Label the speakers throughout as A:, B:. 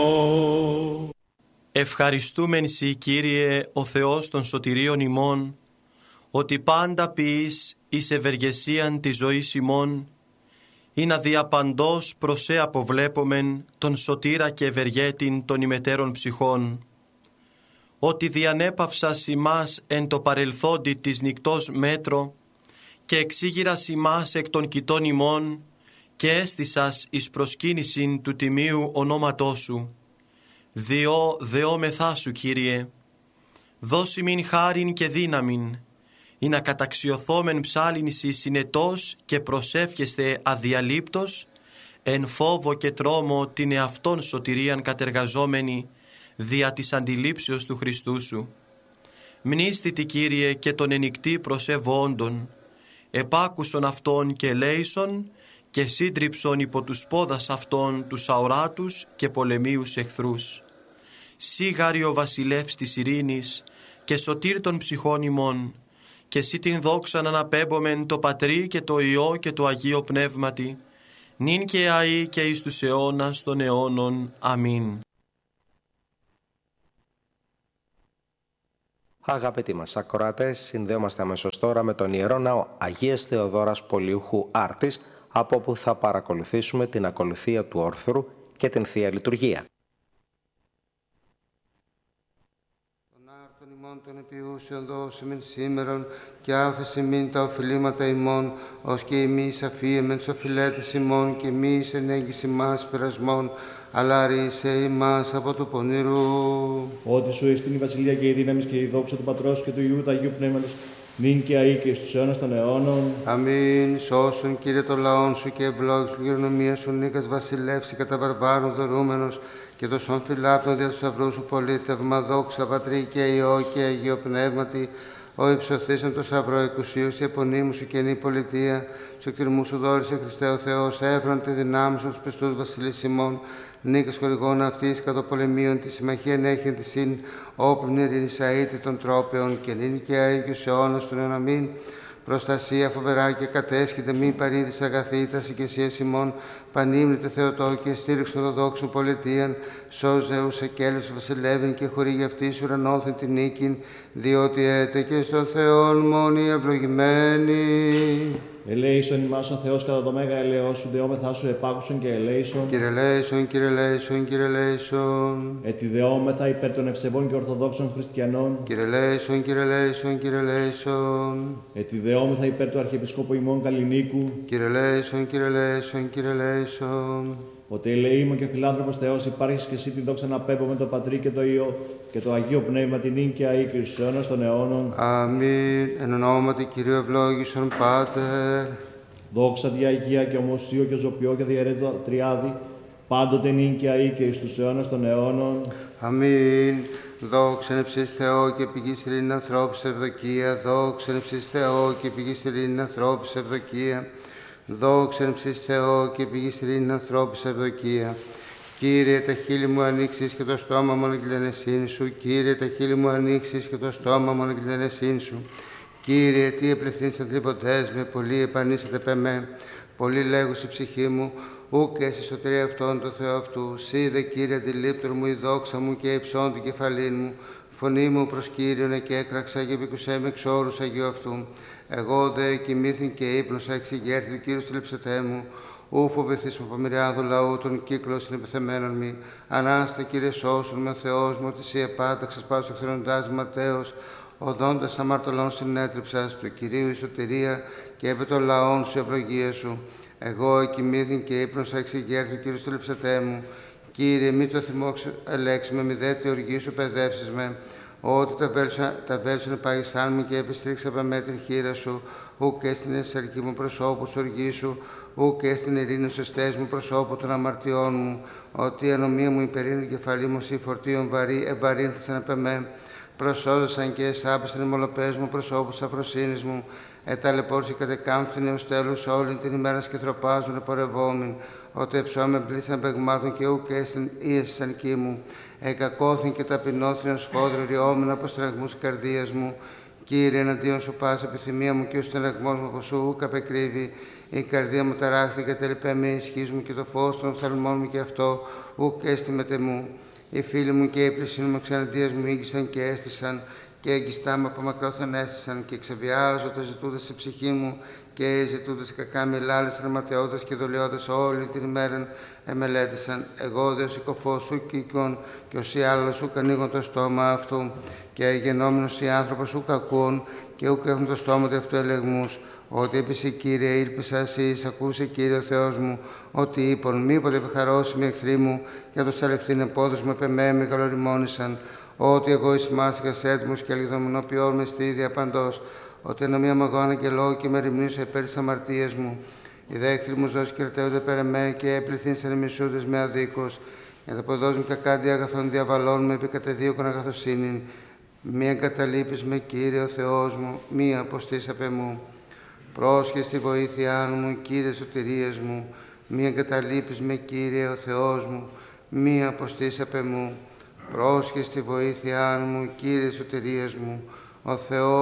A: Ευχαριστούμεν Σοι, Κύριε, ο Θεός των σωτηρίων ημών, ότι πάντα ποιείς εις ευεργεσίαν της ζωής ημών, ή να διαπαντός προς σε αποβλέπομεν τον σωτήρα και ευεργέτην των ημετέρων ψυχών, ότι διανέπαυσας ημάς εν το παρελθόντι της νυκτός μέτρο και εξήγηρας ημάς εκ των κοιτών ημών και έστησας εις προσκύνησιν του τιμίου ονόματός Σου. Δεόμεθά Σου, Κύριε, δώσει μην χάριν και δύναμιν, ή να καταξιωθόμεν ψάλινσι συνετός και προσεύχεστε αδιαλείπτος, εν φόβο και τρόμο την εαυτόν σωτηρίαν κατεργαζόμενη, δια της αντιλήψεως του Χριστού Σου. Μνήστητη, Κύριε, και τον ενικτή προσεβόντων, επάκουσον αυτόν και λέησον, και σύντριψον υπό τους πόδας αυτών τους αοράτους και πολεμίους εχθρούς. Σίγαρη ο βασιλεύς της ειρήνης και σωτήρ των ψυχών ημών, και εσύ την δόξαν αναπέμπομεν το Πατρί και το Υιό και το Αγίο Πνεύματι, νυν και αεί και εις τους αιώνας των αιώνων. Αμήν.
B: Αγαπητοί μας ακροατές, συνδέομαστε αμέσως τώρα με τον Ιερό Ναό Αγίας Θεοδόρας Πολιούχου Άρτης, από όπου θα παρακολουθήσουμε την ακολουθία του όρθρου και την Θεία Λειτουργία.
C: Τον άρτον ημών των επιούσεων δώσιμεν σήμερον και άφεση μην τα οφειλήματα ημών, ως και εμείς αφίεμεν τους οφειλέτες ημών και εμείς ενέγγιση μας περασμών, αλλά ρίσε ημάς από του πονηρού.
D: Ότι σου εστίν η βασιλεία και η δύναμη και η δόξα του Πατρός και του Υιού του Αγίου Πνεύματος, νυν και αεί και στους αιώνας των αιώνων.
C: Αμήν. Σώσον, Κύριε, το λαόν σου και ευλόγησον την κληρονομία σου, νίκας βασιλεύσει κατά βαρβάρων δωρούμενος και τόσων φυλάτων δια του σταυρού σου πολίτευμα, δόξα Πατρί και Υιό και Αγίο Πνεύματι, ο υψωθήσαν το σταυρό εκουσίως η επωνύμου σου καινή πολιτεία, σου εκτιρμού σου δόρισε Χριστέ ο Θεός, έφραν τη δυνάμει σου τους πιστούς βασιλείς ημών, νίκας χορηγών αυτής κατ' πολεμίων τη συμμαχία ενέχει τη συν όπλων ειρήνης αήτη των τρόπεων και νυν και αίγιος αιώνας των αιωναμήν. Προστασία φοβερά και κατέσχεται μη παρήδης αγαθήτας οικεσίας ημών, πανύμνητε Θεοτό και στήριξε των δόξων πολιτείαν, σώζε ους εκέλους βασιλεύειν και χορήγει αυτής ουρανόθεν την νίκην, διότι έτε και στον Θεόν μόνοι ευλογημένοι.
D: Ελέησον ημάς ο Θεός κατά το μέγα ελαιός σου, δεόμεθά σου επάκουσον και ελέησον.
C: Κύριε ελέησον, Κύριε ελέησον, Κύριε ελέησον.
D: Ετιδεόμεθα υπέρ των ευσεβών και ορθοδόξων χριστιανών.
C: Κύριε ελέησον, Κύριε ελέησον, Κύριε ελέησον.
D: Ετιδεόμεθα υπέρ του Αρχιεπισκόπου ημών Καλλινίκου.
C: Κύριε ελέησον, Κύριε ελέησον, Κύριε ελέησον.
D: Ότι ελεήμων και φιλάνθρωπος Θεός υπάρχεις και εσύ την δόξα να πέμπω το Πατρί και το Υιό και το Αγίο Πνεύμα την νυν και αεί και στους αιώνας των αιώνων.
C: Αμήν. Εν ονόματι Κυρίου ευλόγησον Πάτερ.
D: Δόξα δια Αγία και ομοσίο και ζωπιό και διαιρέτω τριάδι, πάντοτε νυν και αεί και στους αιώνας των αιώνων.
C: Αμήν. Δόξα εν ψης Θεό και πηγής ειρήνη ανθρώπους ευδοκία. Δόξα εν ψης Θεό και πηγής ειρήνη ανθρώπους ευδοκία. Δόξα εν ψης Θεό και πηγής ειρήνη ανθρώπους ευδοκία. Κύριε, τα χείλη μου ανοίξεις και το στόμα μου αναγγελενεσύνη σου. Κύριε, τα χείλη μου ανοίξεις και το στόμα μου αναγγελενεσύνη σου. Κύριε, τι επληθύνεις θλιβωτές με, πολύ επανήσατε πεμέ. Πολύ λέγουσε η ψυχή μου, ούκ έσυ σωτηρία αυτόν το Θεό αυτού. Σίδε, Κύριε, αντιλήπτορ μου, η δόξα μου και υψών την κεφαλήν μου. Φωνή μου προς Κύριον και έκραξα και επικουσέ με εξ όρους Αγίου αυτού. Εγώ δε κοιμήθην και ύπνωσα, εξηγέρθη του Κύριου τηλεψετέ μου. Ού φοβηθείς με πομοιριάδου λαού, τον κύκλο συνεπιθεμένων μη. Ανάστε, Κύριε, σώσον με Θεός μου, ότι Συ επάταξες πάνω στο εχθρονητάς Ματέος. Οδόντας αμαρτωλών συνέτριψας του Κυρίου η σωτηρία και επί των λαών σου ευλογία σου. Εγώ εκοιμήθην και ύπνωσα, εξηγέρθη του Κύριου τηλεψετέ μου. Κύριε, μη το θυμό ελέξουμε, μη δε τη οργή σου παιδεύσεις με. Ότι τα βέλσουν παγισάν μου και επιστρίξα από μέτρη χείρα σου, ουκ έστειν εσαρκή μου προσώπου του οργή σου, ουκ έστειν ειρήνη σωστές μου προσώπου των αμαρτιών μου, ότι η ανομία μου υπερήνει κεφαλή μου, σύ φορτίων βαρύ, ευαρύνθησαν απ' εμέ. Προσώζεσαν και εσάπησαν οι μολοπές μου προσώπου της αφροσύνης μου, εταλαιπώρησε κατεκάμφθηνε ως τέλους όλη την ημέρα σκεθροπάζουν επορευόμην, ότι εψώμε μπλήσαν παιγμάτων και ουκ έστειν ίεσαν κύ μου. Εκακώθην και ταπεινώθην ως φόδρο ριόμενα από στεναγμούς καρδίας μου. Κύριε, εναντίον σου πάσα επιθυμία μου και ο στεναγμός μου από σου ουκ απεκρύβει. Η καρδία μου ταράχθη και τελειπέ με ισχύς μου και το φως των οφθαλμών μου και αυτό που και έστιμετε μου. Οι φίλοι μου και οι πλησίοι μου εξαναντίας μου ήγησαν και έστησαν, και εγκιστά μου από μακρόθεν έστησαν, και ξεβιάζονται ζητούντας σε ψυχή μου, και ζητούντας κακά μιλάλες, ρεματαιώτες και δολιώτες όλη την ημέραν εμελέτησαν. Εγώ δε συκοφός σου κοίκον, και όσοι άλλος σου ανοίγουν το στόμα αυτού, και γενόμενος οι άνθρωπος σου κακούν, και ούκ έχουν το στόμα του αυτού ελεγμούς. Ότι έπεισε, Κύριε, ήλπισα εσείς, ακούσε, Κύριε ο Θεός μου, ότι είπον, μήποτε επιχαρώσιμοι εχθροί μου, και από το σαλευθύν επόδος μου επεμέ με καλοριμόνησαν. Ότι εγώ εις μάσικας έτοιμος και αληθομενοποιών με στήδια παντός, ότι ενομία μαγών αγγελώ και με ρημνήσω υπέρ της αμαρτίας μου. Οι δε εχθροί μου ζώσεις κρατέονται περ' εμέ, και έπληθυν σε νεμισούντες με αδίκως. Για τα ποδός μου κακά διαγαθών διαβαλών με επικατεδίωκον αγαθοσύνην. Μη εγκαταλείπεις με, Κύριε ο Θεός μου, μη αποστείς απ' εμού. Πρόσχε στη βοήθειά μου, Κύριε σωτηρίας μου, μη εγκαταλείπεις με, Κύριε ο Θεός μου, μη αποστείς απ' εμού. Πρόσχε στη βοήθειά μου, Κύριε σωτηρίας μου, ο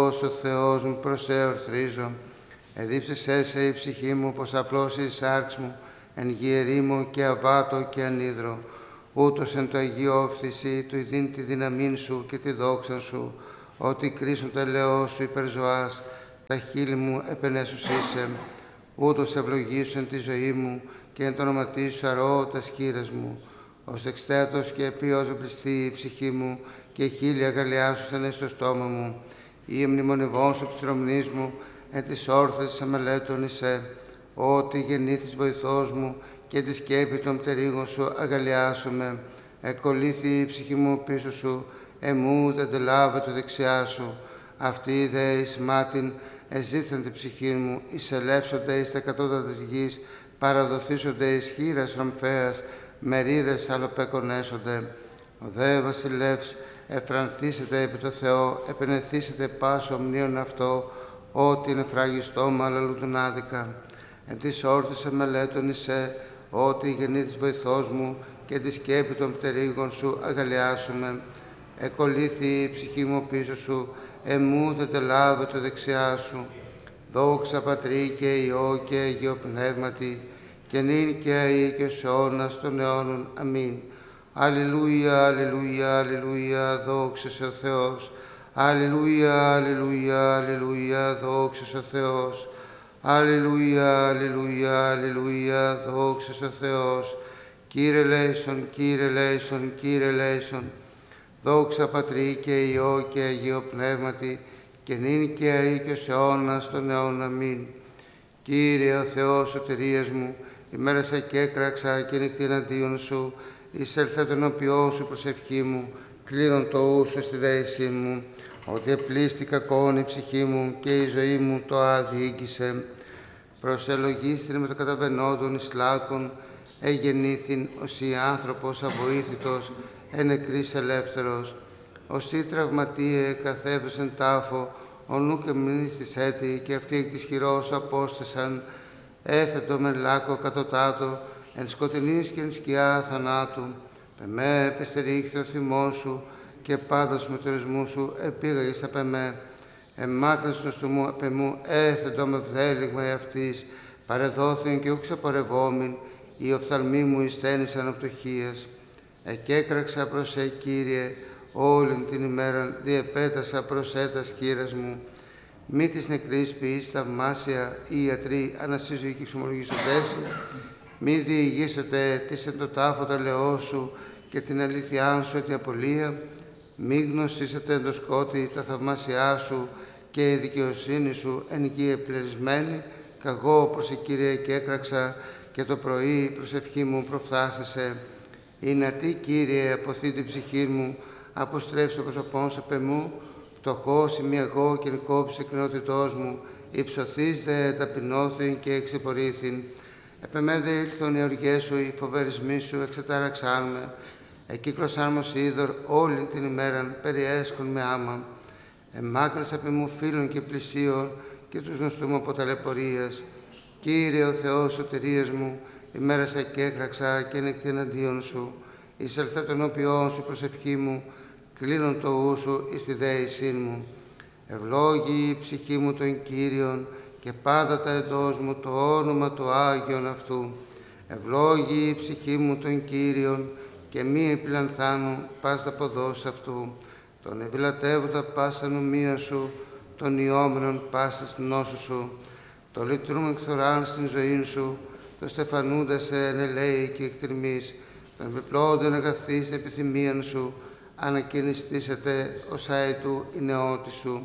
C: Θεός μου, προς σε ορθρίζω. Εδίψεσέ σε η ψυχή μου, πως απλώς η σάρξ μου, εν γη ερήμο και αβάτω και ανίδρο. Ούτως εν το Αγίο όφθηση, του ειδήν τη δύναμήν σου και τη δόξα σου, ότι κρίσουν το ελαιό σου υπερζωάς, τα χείλη μου επενέσους είσαι. Ούτως ευλογήσουν τη ζωή μου, και εν το όνοματί σου αρώ τα χείλες μου. Ως εξθέτως και επίος πληστεί η ψυχή μου, και χείλη αγαλιάσουσαν στο στόμα μου. Ή μνημονευών σου ψηρομνής μου, εν της όρθες της αμελέτων εισέ. Ότι γεννήθης βοηθός μου, και τη σκέπη των πτερίγων σου αγαλιάσουμε. Εκολύθη η ψυχή μου πίσω σου, εμού δεν τελάβε το δεξιά σου. Αυτοί δε εις μάτιν εζήτησαν την ψυχή μου, εισελεύσονται εις τα κατώτατα της γης, παραδοθήσονται εις χείρας ρομφέας, μερίδες αλλοπεκονέσονται. Ο δε βασιλεύς εφρανθήσετε επί το Θεό, επενεθήσετε πάσο ομνίον αυτό, ότι είναι φράγιστό αλλά λούτουν άδικα. Εν της όρθης εμελέτων εισέ, ότι γεννήθης βοηθός μου, και τη σκέπη των πτερίγων σου αγαλιάσουμε. Εκολύθη η ψυχή μου πίσω σου, εμού δεν τελάβε το δεξιά σου. Δόξα Πατρί και Υιό και Αγίο Πνεύματι, και νυν και αεί και ως αιώνας των αιώνων. Αμήν. Αλληλούια, αλληλούια, αλληλούια, δόξα σε ο Θεός. Αλληλούια, αλληλούια, αλληλούια, δόξα σε ο Θεός. Αλληλούια, αλληλούια, αλληλούια, δόξα σε ο Θεός. Κύριε λέησον, Κύριε λέησον, Κύριε λέησον. Δόξα Πατρί και Υιό και Αγίο Πνεύματι, και νυν και αεί και ως αιώνας των αιώνων. Αμήν. Κύριε ο Θεός σωτηρίας μου, ημέρασα και έκραξα και νυχτή εναντίον σου, εισέλθα τον οποίον σου προσευχή μου, κλείνον το ούσο στη δέησή μου, ότι επλήστη κακόν η ψυχή μου και η ζωή μου το άδει ήγγισε. Προσελογίστην με το καταβαινόντων εις λάκων, εγεννήθην ως η άνθρωπος αβοήθητος, ενεκρής ελεύθερος. Ως η τραυματίε καθέβεσεν τάφο, ο νου και μνήσθης έτη, και αυτοί εκ της χειρός απόστεσαν, έθετο μεν λάκκο κατωτάτο, εν σκοτεινής και εν σκιά θανάτου. Πεμέ επιστερήχθη ο θυμός σου, και πάντας με το ρεσμού σου επήγαγες απ' εμέ. Εμάκρυνσον του μου απ' εμού, έθετο με βδέλιγμα εαυτής, παρεδόθην και ούξ απορρευόμην, οι οφθαλμοί μου εισθένησαν οπτωχίας. Εκέκραξα προς σε, Κύριε, όλην την ημέραν, διεπέτασα προς σε τας χείρας μου. Μη της νεκρής ποιής θαυμάσια, οι ιατροί ανασύζωγοι και εξομολογήσοντες. Μη διηγήσετε της εν το τάφο τα λαιό σου, και την αλήθειά σου τη απολία. Μη γνωσίσετε εν το σκότη τα θαυμάσια σου, και η δικαιοσύνη σου εν γη επλερισμένη. Καγώ προς Κύριε και έκραξα, και το πρωί η προσευχή μου προφθάσεσαι. Είναι τι, Κύριε, αποθεί την ψυχή μου, αποστρέψει το προσωπόν σε πεμού. Φτωχός είμαι εγώ και κόψει εκνεότητός μου, υψωθείς δε ταπεινώθην και εξεπορήθην. Επεμέ δε ήλθον οι οργές σου, οι φοβερισμοί σου εξετάραξάν με. Εκύκλωσάν μου είδωρ όλη την ημέραν, περιέσκον με άμα. Εμάκρυσα επί μου φίλων και πλησίων, και τους νοστούμε από ταλαιπωρίας. Κύριε ο Θεός σωτηρίας μου, ημέρασα και έκραξα και νεκτή εναντίον σου. Εισελθέ τον όποιόν σου προσευχή μου, κλείνον το ου σου εις τη δέησή μου. Ευλόγη η ψυχή μου τον Κύριον, και πάντα τα εντός μου το όνομα του Άγιον αυτού. Ευλόγη η ψυχή μου τον Κύριον, και μη επιλανθάνου πας τα ποδός αυτού. Τον ευηλατεύοντα πάσα νομία σου, τον ιόμενον πάσα στην νόσου σου, το λυτρούν εκθοράν στην ζωή σου, το στεφανούντα σε ενελέη και εκτιμής, τον επιπλώντων αγαθείς επιθυμίαν σου, ανακαινιστήσετε ως αετού η νεότη σου.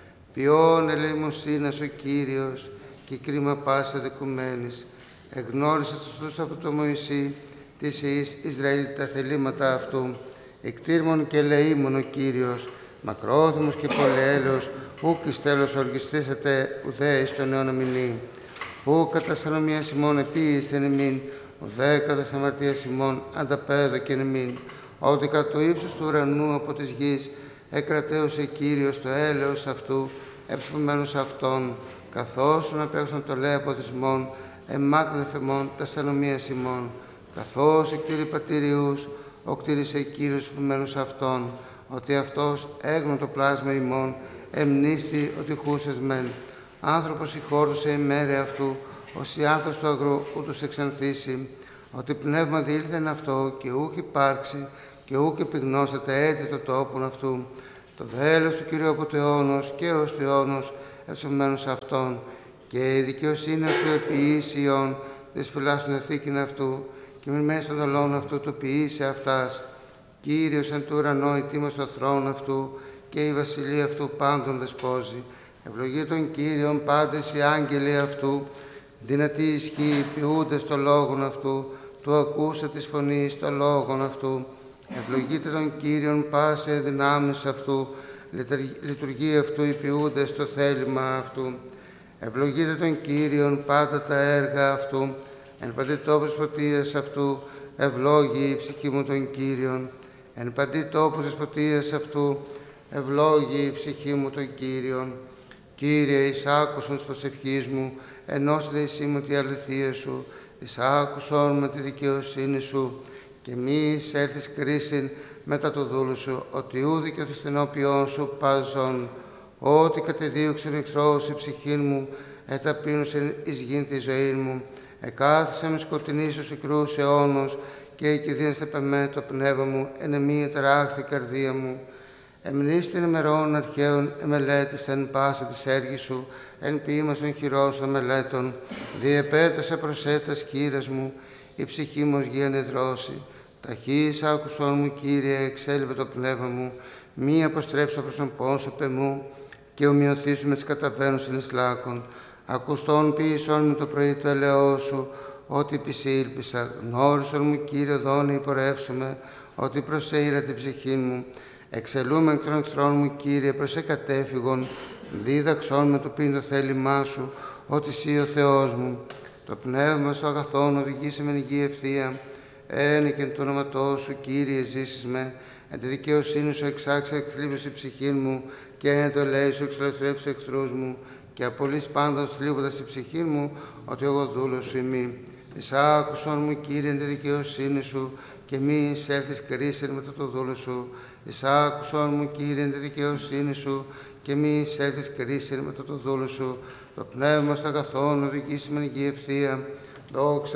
C: Ποιόν ελεημοσύνας ο Κύριος και κρίμα πάσα δικουμένης. Εγνώρισε τους από το Μωυσή της Ισραήλ τα θελήματα αυτού. Εκτήρμον και ελεήμον ο Κύριος, μακρόθυμος και πολυέλεος, ουκ εις τέλος οργιστήσατε ουδέ εις τον αιώνα μηνύ. Ου κατά σανομίας ημών επίησεν ημίν, ουδέ κατά αμαρτίας ημών ανταπέδωκεν ημίν. Ότι κατ' το ύψος του ουρανού από της γης εκρατέωσε Κύριος το έλεος αυτού, εψωμένους αυτών, καθώς να παίξαν το λέει από δυσμών, εμάκρυνε φεμών τα σανομίας ημών. Καθώς εκτήρη πατηριούς, οκτήρισε Κύριος φημένους αυτών, ότι αυτός έγνω το πλάσμα ημών, εμνίστη ότι χούσες μεν. Άνθρωπος συγχώρτωσε ημέρε αυτού, ως η άνθος του αγρού ούτως εξανθήσει, ότι πνεύμα διήλθεν αυτό και ούκ υπάρξει, και ούκ επιγνώσατε έτη το τόπον αυτού. Το δέλος του Κυρίου από το αιώνος και ως το αιώνος ευσωμένους αυτών, και η δικαιοσύνη αυτού επιήσιον, της φυλάσσουν εθήκην αυτού, και μη μέσα των δολών αυτού το ποιήσε αυτάς. Κύριος εν του ουρανό ετοίμος το θρόνο αυτού, και η βασιλεία αυτού πάντων δεσπόζει. Ευλογεί τον Κύριον πάντες οι άγγελοι αυτού, δυνατή ισχύ ποιούντες το λόγον αυτού, του ακούσα της φωνής το λόγον αυτού. Ευλογείτε τον Κύριον πάσε δυνάμεις αυτού, λειτουργεί αυτού οι ποιούντες το θέλημα αυτού. Ευλογείτε τον Κύριον πάντα τα έργα αυτού, εν παντή τόπος φωτίας αυτού, ευλόγει η ψυχή μου τον Κύριον. Εν παντή τόπος της φωτίας αυτού, ευλόγει η ψυχή μου τον Κύριον. Κύριε, εισάκουσον της προσευχής μου, ενώστε εσύ μου τη αληθεία σου, εισάκουσον με τη δικαιοσύνη σου, και μη εισέλθεις κρίσιν μετά το δούλου σου, ότι ούδη και το στενόπιόν σου πάζον. Ό,τι κατεδίωξεν εχθρός η ψυχή μου, εταπείνωσεν εις γήν τη ζωή μου. Εκάθισε με σκοτεινής ως ικρούς αιώνος, και εκειδίνεστε πεμέ το πνεύμα μου, εν εμή εταράχθη η καρδία μου. Εμνήστην ημερών αρχαίων εμελέτησεν πάσα της έργης σου, εν ποίημας των χειρών των μελέτων. Διεπέτασε προσέτας χείρας μου, η ψυχή μου ως γη ανεδρώσει. Ταχύς άκουσόν μου, Κύριε, εξέλιβε το πνεύμα μου, μη αποστρέψω προς τον πόσο πεμού, και ομοιωθήσου με τις καταβαίνουσιν εις λάκων. Ακουστών ποιησόν μου το πρωί του ελαιός σου, ότι επισήλπισα. Γνώρισον μου, Κύριε, δόνη υπορεύσουμε, ότι προσέειρα την ψυχή μου. Εξελούμε εκ των εχθρών μου, Κύριε, προς εκατέφυγον. Δίδαξόν με το πίν το θέλημά σου, ότι εσύ ο Θεός μου. Το πνεύμα στο αγαθόν οδηγήσει με υγεία ευθεία. Ένε και εν το όνοματό σου, Κύριε, ζήσεις με. Εν τη δικαιοσύνη σου εξάξα εκθλίβεσαι η ψυχή μου, και εν το λέει σου εξολοθρεύσει εχθρούς μου, και απολύς πάντα θλίβοντας η ψυχή μου, ότι εγώ δούλος σου ημί. Εισάκουσον μου, Κύριε, εν τη δικαιοσύνη σου, και μη εισέλθεις κρίσιν μετά το δούλο σου. Εισάκουσον μου, Κύριε, εν τη δικαιοσύνη σου, και μη εισέλθεις κρίσιν μετά το δούλο σου. Το πνεύμα στο αγαθόν οδηγήσει με υγεία ευθεία. Δόξα